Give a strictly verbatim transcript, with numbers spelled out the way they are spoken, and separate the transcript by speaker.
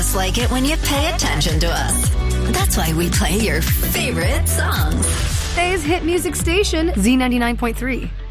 Speaker 1: just like it when you pay attention to us. That's why we play your favorite songs.
Speaker 2: Today's hit music station, Z ninety-nine point three.